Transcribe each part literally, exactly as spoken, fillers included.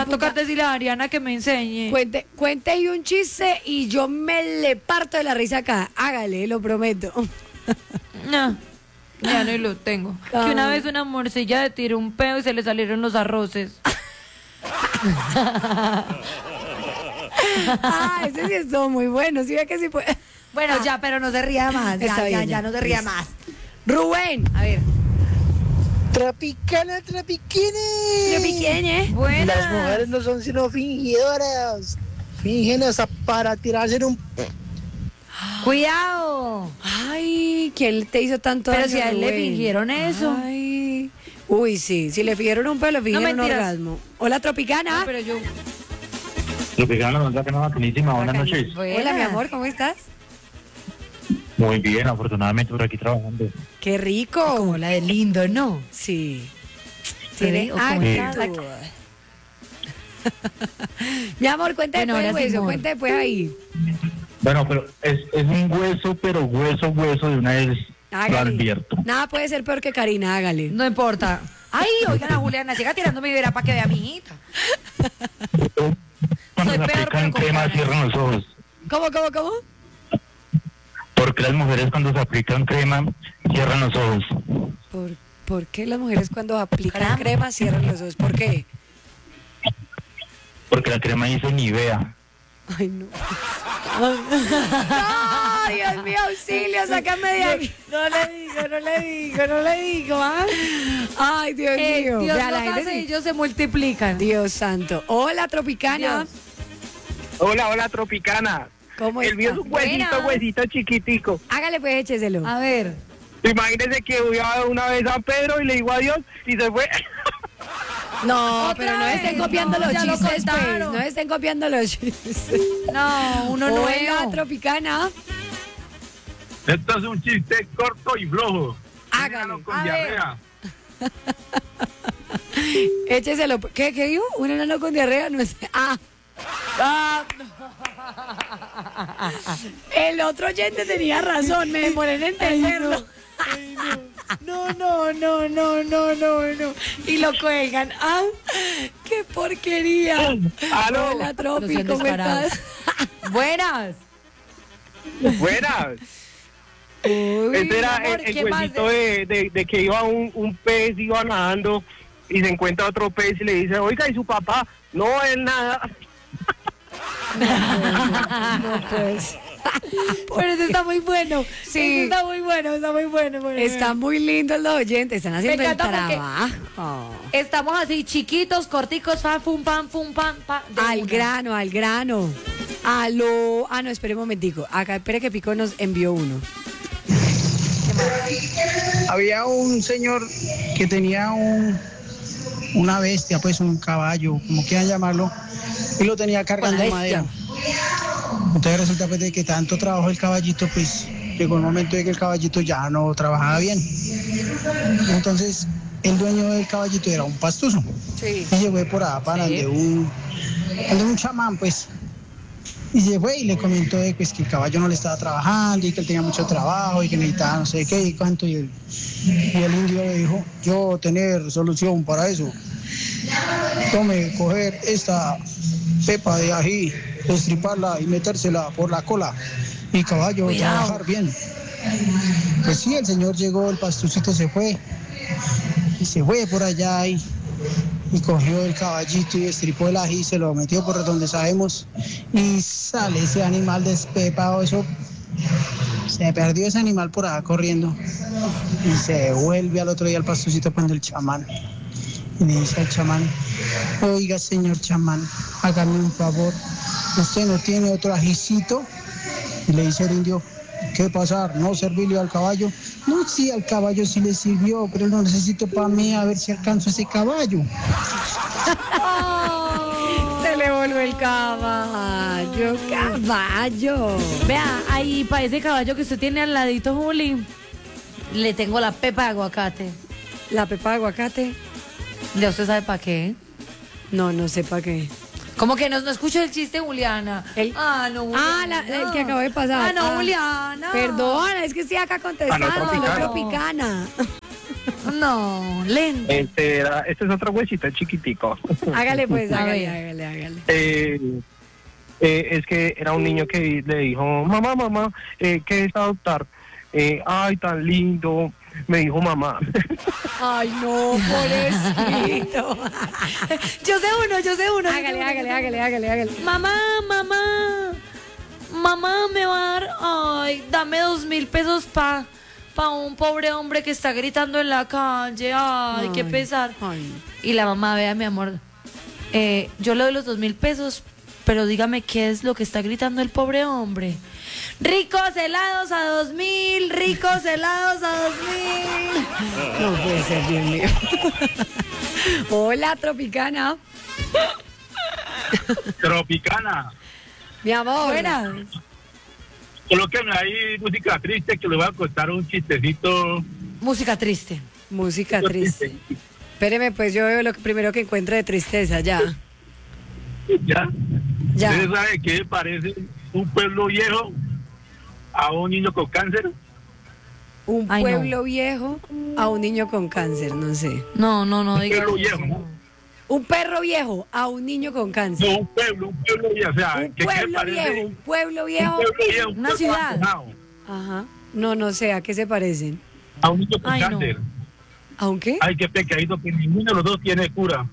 a tocar decirle a Ariana que me enseñe. Cuente, cuente ahí un chiste y yo me le parto de la risa acá. Hágale, lo prometo. No, ya no lo tengo. Ah. Que una vez una morcilla le tiró un peo y se le salieron los arroces. Ah, ese sí estuvo muy bueno. Sí, ve que sí puede. Bueno, Ah. ya, pero no se ría más. Ya, Está ya, bien, ya, ya. no se ría Listo. más. Rubén, a ver. Tropicana, Tropiquines. ¿Quién es? Buenas. Las mujeres no son sino fingidoras. Fingen hasta para tirarse en un... Cuidado. Ay, ¿quién te hizo tanto Pero daño, si a él le Rubén? fingieron eso. Ay. Uy, sí, si le fingieron un pelo, le fingieron un mentiras. orgasmo. Hola, Tropicana. No, pero yo. Tropicana, nos da que no bacanísima. Buenas Bacán. noches. Hola, mi Buenas. amor, ¿cómo estás? Muy bien, afortunadamente por aquí trabajando. Qué rico. Como la de lindo, ¿no? Sí. Tiene Tiene o como actitud. Mi amor, cuenta Bueno, después, ahora sí, hueso, amor. cuenta después ahí. Bueno, pero es, es un hueso, pero hueso, hueso de una vez lo Hágale. advierto. Nada puede ser peor que Karina, hágale. No importa. Ay, oigan a Juliana, siga tirando mi vera para que vea a mi hijita. Cuando Soy se peor, aplican pero con crema ganas. cierran los ojos. ¿Cómo, cómo, cómo? Porque las mujeres cuando se aplican crema cierran los ojos. ¿Por, por qué las mujeres cuando aplican Caramba. crema cierran los ojos? ¿Por qué? Porque la crema dice Nivea. Ay, no. No, Dios mío, auxilio, sácame de aquí. No le digo, no le digo, no le digo, ¿ah? Ay, Dios Eh, mío. Dios Vea, los la gente hace sí. y ellos se multiplican. Dios santo. Hola, Tropicana. Dios. Hola, hola, Tropicana. ¿Cómo El mío es está? un huesito, Buenas. huesito chiquitico. Hágale pues, écheselo. A ver. Imagínese que fui a una vez a Pedro y le digo adiós y se fue. No, Otra pero no vez, estén copiando no, los ya lo chistes, pues. contaron. No estén copiando los chistes. No, uno Hola, nuevo. Tropicana. Esto es un chiste corto y flojo. Hágale. Con A ver. diarrea. Écheselo. ¿Qué, qué dijo? ¿Un enano con diarrea? No es... Ah. Ah, El otro oyente tenía razón. Me demoré en entenderlo. no, no, no, no, no, no, no. Y lo cuelgan. ¡Ah! ¡Qué porquería! Aló. Hola, Pero Tropi, son ¿cómo descarados. estás? Buenas. Buenas. Uy, Este era amor, el, el ¿qué más huesito de, de, de que iba un, un pez, iba nadando y se encuentra otro pez y le dice, oiga, ¿y su papá? No, él nada. no, pues. Pero eso está muy bueno. Sí. Eso está muy bueno, está muy bueno. muy Está bueno. muy lindo los oyentes. Están haciendo el encanta porque- trabajo. Estamos así, chiquitos, corticos, fan, fum, pam, fum, pam, pa. de Al una. grano, al grano. A lo... Ah, no, espere un momentico. Acá, espere que Pico nos envió uno. Había un señor que tenía un, una bestia, pues un caballo, como quieran llamarlo, y lo tenía cargando Una bestia. madera. Entonces resulta pues de que tanto trabajó el caballito, pues llegó el momento de que el caballito ya no trabajaba bien. Entonces el dueño del caballito era un pastuso. Sí. Y llegó por allá para donde un, donde un chamán, pues. Y llegó y le comentó de, pues, que el caballo no le estaba trabajando y que él tenía mucho trabajo y que necesitaba no sé qué y cuánto. Y el, y el indio le dijo, yo tener solución para eso. Tome, coger esta pepa de ají, destriparla y metérsela por la cola. Y el caballo Cuidado. trabajar bien. Pues sí, el señor llegó, el pastucito se fue. Y se fue por allá y... y cogió el caballito y destripó el ají, se lo metió por donde sabemos y sale ese animal despepado, eso se perdió ese animal por allá corriendo y se vuelve al otro día al pastucito cuando el chamán y le dice al chamán, oiga señor chamán, hágame un favor, usted no tiene otro ajicito, y le dice el indio, ¿qué pasar? ¿No servirle al caballo? No, sí, al caballo sí le sirvió, pero lo necesito para mí a ver si alcanzo ese caballo. Se le volvió el caballo, caballo. Vea, ahí para ese caballo que usted tiene al ladito, Juli, le tengo la pepa de aguacate. La pepa de aguacate. ¿Ya usted sabe para qué? No, no sé para qué. ¿Cómo que no, no escucho el chiste, Juliana? El- Ah, no, Juliana. Ah, la- el que acabo de pasar. Ah, no, Ah. Juliana. Perdona, es que estoy acá contestando. Aló, Tropicana. Tropicana. No, lento. Este, era, este es otro huesito chiquitico. Hágale pues, A hágale, ver. hágale, hágale. Eh, eh, es que era un niño que le dijo, mamá, mamá, eh, ¿qué es adoptar? Eh, ay, tan lindo, me dijo mamá. Ay, no, pobrecito. Yo sé uno, yo sé uno. Hágale, hágale, hágale, hágale, hágale. Mamá, mamá, mamá me va a dar, ay, dame dos mil pesos pa, pa un pobre hombre que está gritando en la calle, ay, qué Ay, pesar. ay. Y la mamá, vea, mi amor, eh, yo le doy los dos mil pesos, pero dígame qué es lo que está gritando el pobre hombre. Ricos helados a dos mil, ricos helados a dos mil. No puede ser, Dios mío. Hola, Tropicana. Tropicana, Mi amor. Buenas. colóquenme ahí música triste que le voy a contar un chistecito. Música triste. Música triste. Espéreme, pues yo veo lo que primero que encuentre de tristeza, ya. ¿Ya? Ya. ¿Ustedes saben qué le parece un pueblo viejo a un niño con cáncer? Un Ay, no. pueblo viejo a un niño con cáncer, no sé. No, no, no Un digas pueblo eso. viejo, ¿no? Un perro viejo a un niño con cáncer. No, un pueblo, un pueblo viejo. O sea, Un ¿qué- qué le pueblo parece? viejo, un pueblo Un viejo. pueblo viejo, un Una pueblo ciudad. abandonado, Ajá. No, no sé, ¿a qué se parecen? a un niño con Ay, no. cáncer. ¿Aunque? Ay, qué pecadito, que ninguno de los dos tiene cura.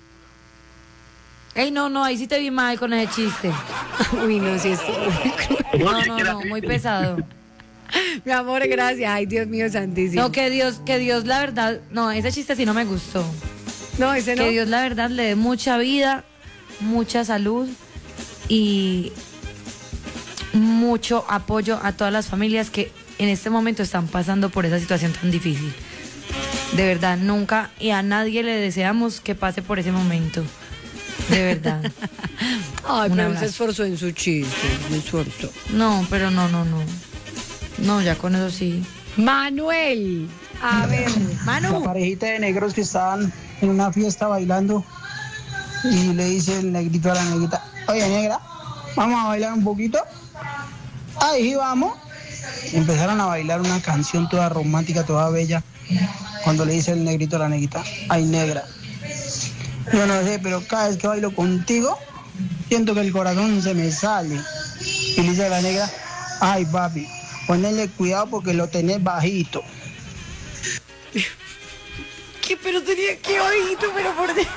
Ey, no, no, ahí sí te vi mal con ese chiste. Uy, no, sí es. No, no, no, muy pesado. Mi amor, gracias. Ay, Dios mío santísimo. No, que Dios, que Dios la verdad, no, ese chiste sí no me gustó. No, ese no. Que Dios la verdad le dé mucha vida, mucha salud y mucho apoyo a todas las familias que en este momento están pasando por esa situación tan difícil. De verdad, nunca y a nadie le deseamos que pase por ese momento. De verdad. Ay, Un pero él abrazo. se esforzó en su chiste. Se esforzó. No, pero no, no, no. No, ya con eso sí. Manuel. A ver. La Manu. parejita de negros que estaban en una fiesta bailando y le dice el negrito a la negrita, oye negra, vamos a bailar un poquito. Ahí sí, vamos. Empezaron a bailar una canción toda romántica, toda bella, cuando le dice el negrito a la negrita, ay negra, yo no sé, pero cada vez que bailo contigo, siento que el corazón se me sale. Y le dice a la negra, ay papi, ponle cuidado porque lo tenés bajito. ¿Qué? Pero tenía que ojito, pero por de-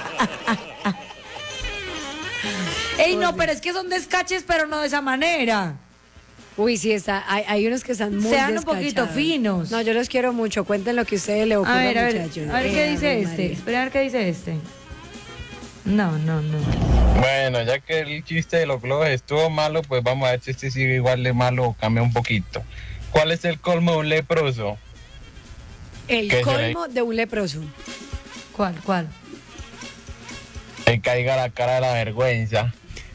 Ey, no, pero es que son descaches, pero no de esa manera. Uy, sí, está. Hay, hay unos que están muy Sean un poquito descachados. finos. No, yo los quiero mucho. Cuenten lo que a ustedes le ocurra, A ver, a ver, muchachos. a ver Eh, qué dice Ave este. María. Espera a ver qué dice este. No, no, no. Bueno, ya que el chiste de los globos estuvo malo, pues vamos a ver si este sigue igual de malo o cambia un poquito. ¿Cuál es el colmo de un leproso? El ¿Qué se colmo de un leproso. ¿Cuál, cuál? Que caiga la cara de la vergüenza.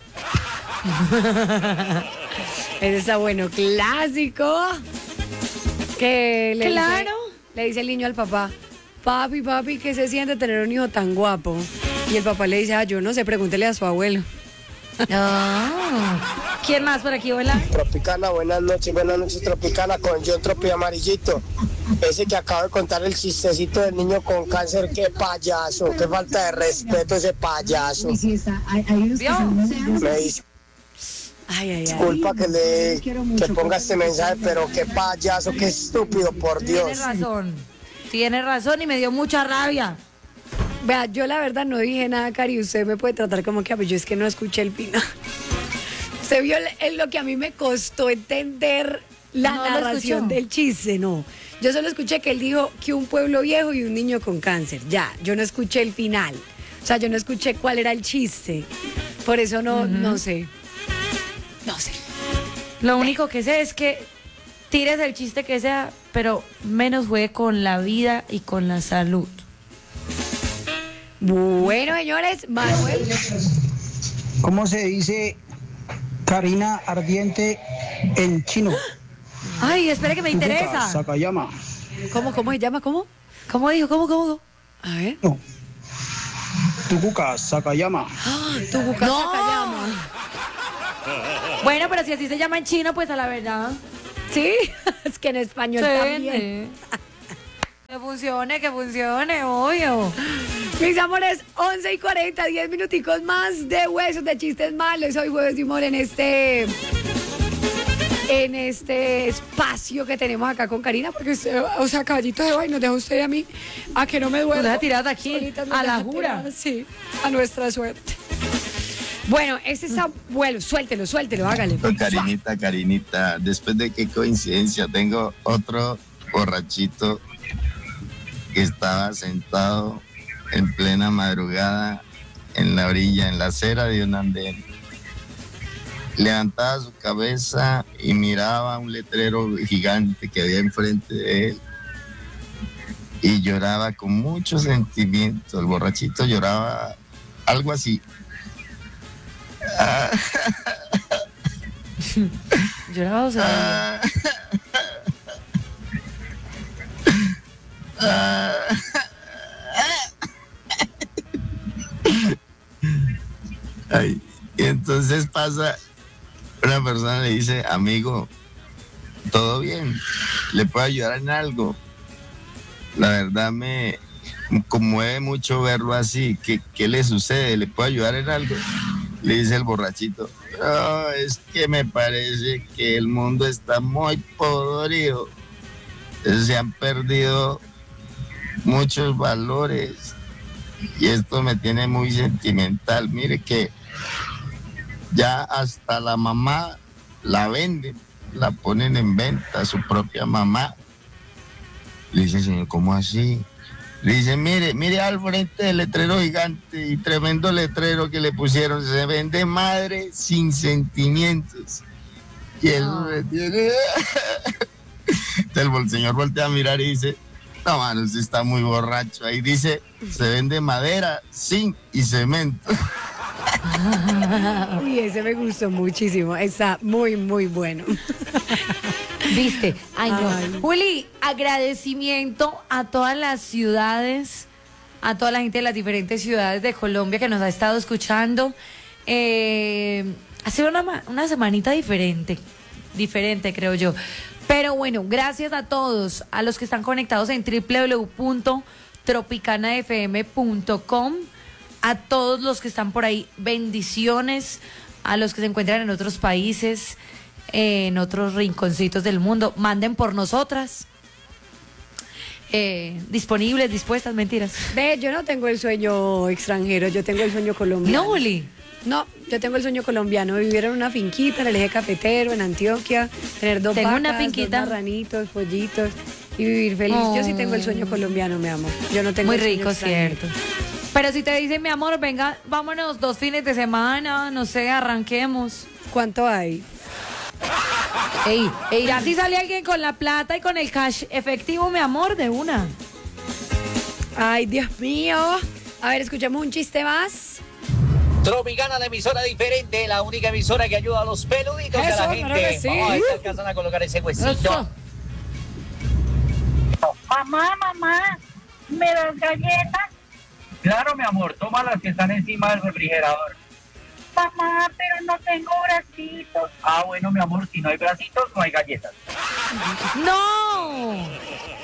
Ese está bueno. Clásico. Que le Claro. Dice, le dice el niño al papá, papi, papi, ¿qué se siente tener un hijo tan guapo? Y el papá le dice, ah, yo no sé, pregúntele a su abuelo. Ah. ¿Quién más por aquí, hola? Tropicana, buenas noches, buenas noches Tropicana con John Tropi Amarillito. Ese que acabo de contar el chistecito del niño con cáncer, qué payaso, qué falta de respeto ese payaso. ¿Vio? Me dice, Ay, ay, ay. disculpa que le que ponga este mensaje, pero qué payaso, qué estúpido, por Tiene Dios. razón. Tiene razón y me dio mucha rabia. Vea, yo la verdad no dije nada, Cari, usted me puede tratar como que, "Ah, pues yo es que no escuché el final. Usted vio el- el- lo que a mí me costó entender la No lo narración escuchó. del chiste, no. Yo solo escuché que él dijo que un pueblo viejo y un niño con cáncer. Ya, yo no escuché el final. O sea, yo no escuché cuál era el chiste. Por eso no, no sé. No sé. Lo único que sé es que tires el chiste que sea, pero menos juegue con la vida y con la salud. Bueno, señores, Manuel. ¿Cómo se dice Karina ardiente en chino? Ay, espere que me Tucuca, interesa. Sakayama. ¿Cómo, cómo se llama? ¿Cómo? ¿Cómo dijo? ¿Cómo, cómo? A ver. No. Tucuca, Sakayama. Tu bucaca No. llama. Bueno, pero si así se llama en chino, pues a la verdad. Sí, es que en español Sí, también. sí. Que funcione, que funcione, obvio. Mis amores, once y cuarenta, diez minuticos más de huesos de chistes malos. Hoy jueves de humor en este... en este espacio que tenemos acá con Karina, porque usted, o sea, caballito de hoy nos deja usted y a mí a que no me duermo. Nos deja tirada aquí, a la jura. Tirada, sí, a nuestra suerte. Bueno, ese está bueno, suéltelo, suéltelo, hágale. Karinita, Karinita, después de qué coincidencia, tengo otro borrachito que estaba sentado en plena madrugada en la orilla, en la acera de un andén. Levantaba su cabeza y miraba un letrero gigante que había enfrente de él y lloraba con mucho sentimiento. El borrachito lloraba algo así. Lloraba, o sea, Ay, y entonces pasa, una persona le dice, amigo, ¿todo bien? ¿Le puedo ayudar en algo? La verdad me conmueve mucho verlo así. ¿Qué, qué le sucede? ¿Le puedo ayudar en algo? Le dice el borrachito, no, es que me parece que el mundo está muy podrido. Se han perdido muchos valores y esto me tiene muy sentimental. Mire que ya hasta la mamá la venden, la ponen en venta, su propia mamá. Le dice, señor, ¿cómo así? Le dice, mire, mire al frente del letrero gigante y tremendo letrero que le pusieron, se vende madre sin sentimientos. Y él No. me tiene... El señor voltea a mirar y dice, no, mano, usted está muy borracho. Ahí dice, se vende madera, zinc y cemento. Uy, ese me gustó muchísimo. Está muy, muy bueno. ¿viste? Ay, no. Ay. Juli, agradecimiento a todas las ciudades, a toda la gente de las diferentes ciudades de Colombia que nos ha estado escuchando. Eh, ha sido una, ma- una semanita diferente, diferente creo yo. Pero bueno, gracias a todos, a los que están conectados en doble u doble u doble u punto tropicana f m punto com, a todos los que están por ahí, bendiciones, a los que se encuentran en otros países, en otros rinconcitos del mundo, manden por nosotras. Eh, disponibles, dispuestas, mentiras. Ve, yo no tengo el sueño extranjero, yo tengo el sueño colombiano. No, Juli. No, yo tengo el sueño colombiano, vivir en una finquita en el eje cafetero, en Antioquia, tener dos Tengo vacas, una finquita. dos marranitos, pollitos y vivir feliz. Oh. Yo sí tengo el sueño colombiano, mi amor. Yo no tengo Muy el sueño rico, extranjero. cierto. Pero si te dicen, mi amor, venga, vámonos dos fines de semana, no sé, arranquemos. ¿Cuánto hay? Ey, ey, ya si sale alguien con la plata y con el cash efectivo, mi amor, de una. Ay, Dios mío. A ver, escuchemos un chiste más. Tropicana, la emisora diferente, la única emisora que ayuda a los peluditos y a Eso, la claro que gente. sí. Vamos a ver si alcanzan a colocar ese huesito. Eso. Mamá, mamá, ¿me das galletas? Claro, mi amor, toma las que están encima del refrigerador. Mamá, pero no tengo bracitos. Ah, bueno, mi amor, si no hay bracitos, no hay galletas. ¡No!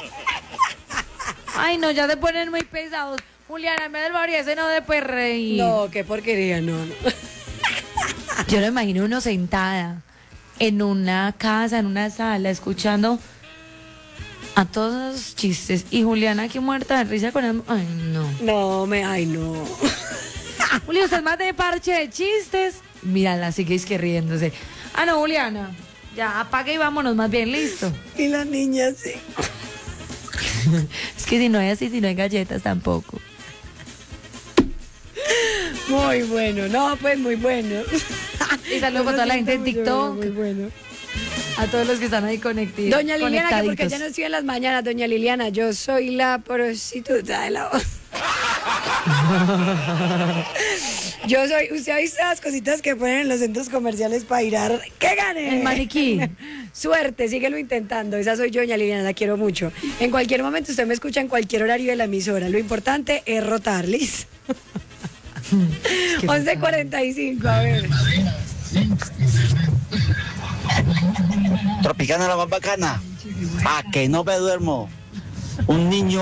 Ay, no, ya se ponen muy pesados. Juliana, me del barrio ese no de pues reír. No, qué porquería, no, no. Yo lo imagino uno sentada en una casa, en una sala, escuchando a todos esos chistes. Y Juliana aquí muerta de risa con el... Ay, no. No, me, ay, no. Juli, usted es más de parche de chistes. Mírala, sigue es que riéndose. Ah, no, Juliana. Ya, apaga y vámonos más bien, listo. Y la niña sí. Es que si no hay así, si no hay galletas tampoco. Muy bueno, no, pues muy bueno. Y saludo para toda la gente en Muy TikTok. Muy bueno. A todos los que están ahí conectados. Doña Liliana, que porque ya no estoy en las mañanas, doña Liliana, yo soy la prostituta de la voz. Yo soy, usted ha visto las cositas que ponen en los centros comerciales para ir a... ¡Que gane! El maniquí. Suerte, síguelo intentando. Esa soy yo, doña Liliana, la quiero mucho. En cualquier momento usted me escucha en cualquier horario de la emisora. Lo importante es rotar, ¿listo? once cuarenta y cinco, a ver. Tropicana, la más bacana. A que no me duermo. Un niño